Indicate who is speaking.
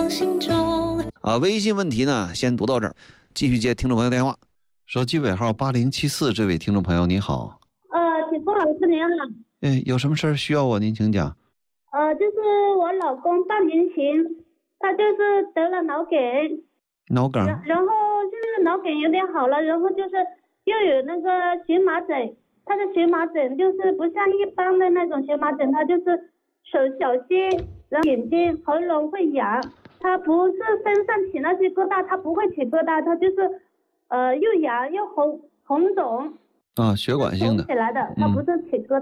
Speaker 1: 放心中。
Speaker 2: 微信问题呢先读到这儿，继续接听众朋友电话。手机尾号8074，这位听众朋友你好。
Speaker 3: 铁峰老师您好。
Speaker 2: 有什么事儿需要我？您请讲。
Speaker 3: 就是我老公半年前，他就是得了脑梗，然后现在脑梗有点好了，然后就是又有那个荨麻疹，他的荨麻疹就是不像一般的那种荨麻疹，他就是手小些，然后眼睛、喉咙会痒，他不是身上起那些疙瘩，他不会起疙瘩，他就是又痒又红肿。
Speaker 2: 血管性的
Speaker 3: 起来的，它不是起疙